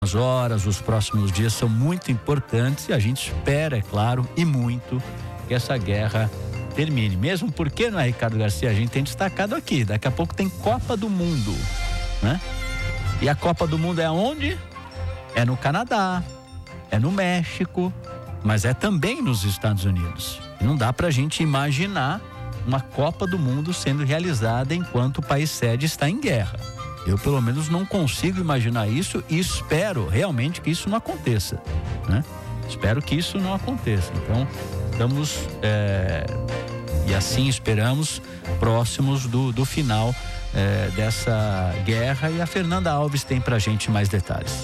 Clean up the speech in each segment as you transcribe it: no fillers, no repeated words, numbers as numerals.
As horas, os próximos dias são muito importantes e a gente espera, é claro, e muito, que essa guerra termine. Mesmo porque, não é, Ricardo Garcia, a gente tem destacado aqui, daqui a pouco tem Copa do Mundo, né? E a Copa do Mundo é onde? É no Canadá, é no México, mas é também nos Estados Unidos. Não dá pra gente imaginar uma Copa do Mundo sendo realizada enquanto o país sede está em guerra. Eu, pelo menos, não consigo imaginar isso e espero realmente que isso não aconteça, né? Espero que isso não aconteça. Então, estamos, e assim esperamos, próximos do final dessa guerra. E a Fernanda Alves tem pra gente mais detalhes.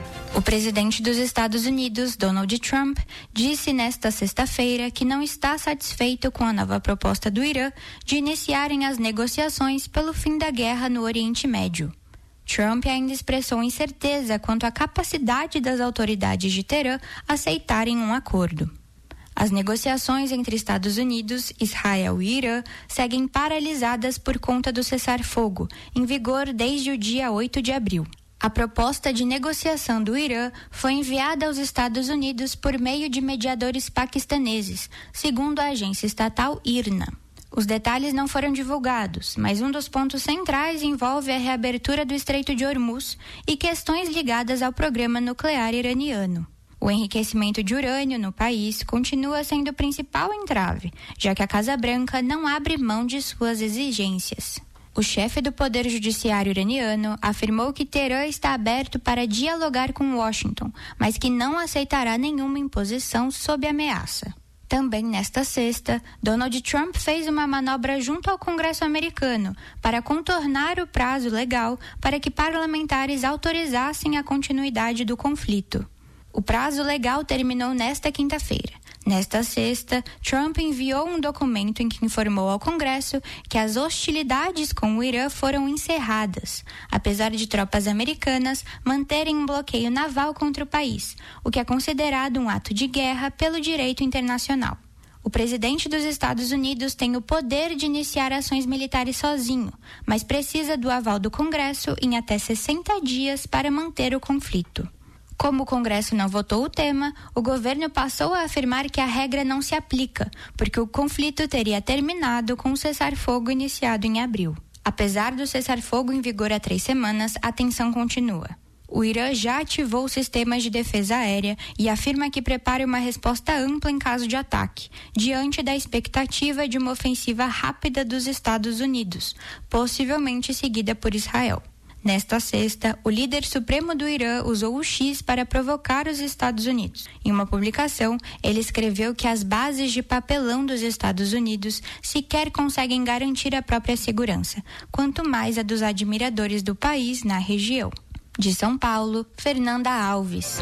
O presidente dos Estados Unidos, Donald Trump, disse nesta sexta-feira que não está satisfeito com a nova proposta do Irã de iniciarem as negociações pelo fim da guerra no Oriente Médio. Trump ainda expressou incerteza quanto à capacidade das autoridades de Teherã aceitarem um acordo. As negociações entre Estados Unidos, Israel e Irã seguem paralisadas por conta do cessar-fogo, em vigor desde o dia 8 de abril. A proposta de negociação do Irã foi enviada aos Estados Unidos por meio de mediadores paquistaneses, segundo a agência estatal IRNA. Os detalhes não foram divulgados, mas um dos pontos centrais envolve a reabertura do Estreito de Hormuz e questões ligadas ao programa nuclear iraniano. O enriquecimento de urânio no país continua sendo o principal entrave, já que a Casa Branca não abre mão de suas exigências. O chefe do Poder Judiciário iraniano afirmou que Teherã está aberto para dialogar com Washington, mas que não aceitará nenhuma imposição sob ameaça. Também nesta sexta, Donald Trump fez uma manobra junto ao Congresso americano para contornar o prazo legal para que parlamentares autorizassem a continuidade do conflito. O prazo legal terminou nesta quinta-feira. Nesta sexta, Trump enviou um documento em que informou ao Congresso que as hostilidades com o Irã foram encerradas, apesar de tropas americanas manterem um bloqueio naval contra o país, o que é considerado um ato de guerra pelo direito internacional. O presidente dos Estados Unidos tem o poder de iniciar ações militares sozinho, mas precisa do aval do Congresso em até 60 dias para manter o conflito. Como o Congresso não votou o tema, o governo passou a afirmar que a regra não se aplica, porque o conflito teria terminado com o cessar-fogo iniciado em abril. Apesar do cessar-fogo em vigor há 3 semanas, a tensão continua. O Irã já ativou sistemas de defesa aérea e afirma que prepara uma resposta ampla em caso de ataque, diante da expectativa de uma ofensiva rápida dos Estados Unidos, possivelmente seguida por Israel. Nesta sexta, o líder supremo do Irã usou o X para provocar os Estados Unidos. Em uma publicação, ele escreveu que as bases de papelão dos Estados Unidos sequer conseguem garantir a própria segurança, quanto mais a dos admiradores do país na região. De São Paulo, Fernanda Alves.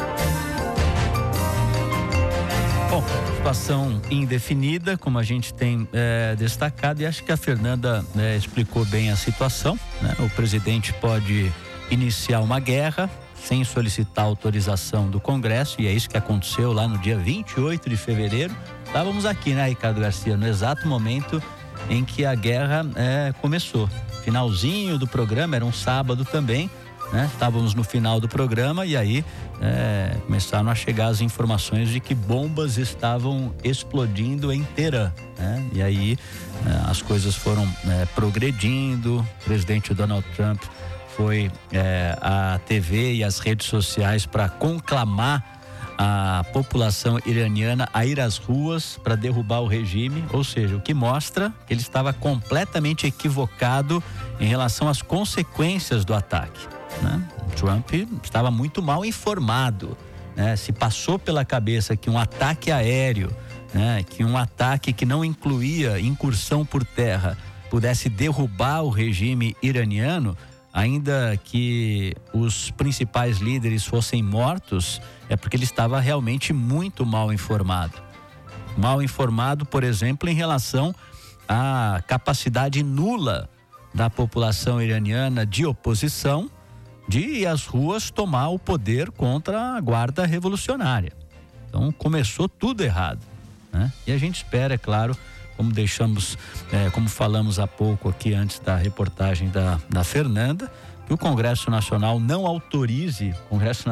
Bom, situação indefinida, como a gente tem destacado, e acho que a Fernanda explicou bem a situação, né? O presidente pode iniciar uma guerra sem solicitar autorização do Congresso, e é isso que aconteceu lá no dia 28 de fevereiro. Estávamos aqui, né, Ricardo Garcia, no exato momento em que a guerra começou. Finalzinho do programa, era um sábado também, né? Estávamos no final do programa e aí começaram a chegar as informações de que bombas estavam explodindo em Teherã, né? E aí as coisas foram progredindo. O presidente Donald Trump foi à TV e às redes sociais para conclamar a população iraniana a ir às ruas para derrubar o regime, ou seja, o que mostra que ele estava completamente equivocado em relação às consequências do ataque, né? Trump estava muito mal informado, né? Se passou pela cabeça que um ataque aéreo, né, que um ataque que não incluía incursão por terra pudesse derrubar o regime iraniano, ainda que os principais líderes fossem mortos, é porque ele estava realmente muito mal informado. Mal informado, por exemplo, em relação à capacidade nula da população iraniana de oposição de ir às ruas tomar o poder contra a guarda revolucionária. Então começou tudo errado, né? E a gente espera, é claro, como falamos há pouco aqui antes da reportagem da Fernanda, que o Congresso Nacional não autorize,